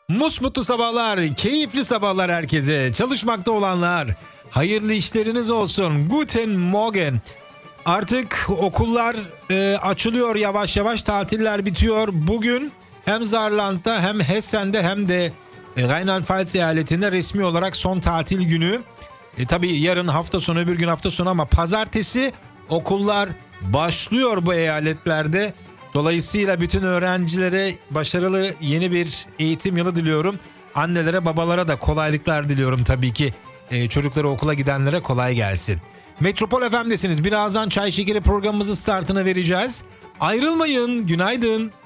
Musmutlu sabahlar, keyifli sabahlar herkese. Çalışmakta olanlar, hayırlı işleriniz olsun. Guten Morgen. Artık okullar açılıyor yavaş yavaş, tatiller bitiyor. Bugün hem Saarland'da hem Hessen'de hem de Rheinland-Pfalz eyaletinde resmi olarak son tatil günü. Tabii yarın hafta sonu, öbür gün hafta sonu ama pazartesi okullar başlıyor bu eyaletlerde. Dolayısıyla bütün öğrencilere başarılı yeni bir eğitim yılı diliyorum. Annelere, babalara da kolaylıklar diliyorum tabii ki. Çocukları okula gidenlere kolay gelsin. Metropol FM'desiniz. Birazdan Çay Şekeri programımızın startını vereceğiz. Ayrılmayın. Günaydın.